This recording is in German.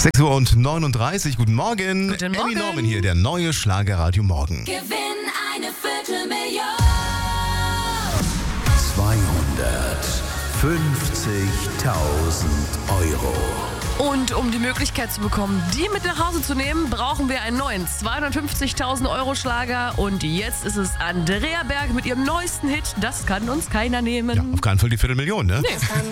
6:39 Uhr, guten Morgen. Guten Morgen. Emmy Norman hier, der neue Schlagerradio Morgen. Gewinn eine Viertelmillion. 250.000 Euro. Und um die Möglichkeit zu bekommen, die mit nach Hause zu nehmen, brauchen wir einen neuen 250.000 Euro Schlager. Und jetzt ist es Andrea Berg mit ihrem neuesten Hit. Das kann uns keiner nehmen. Ja, auf keinen Fall die Viertelmillion, ne? Nee.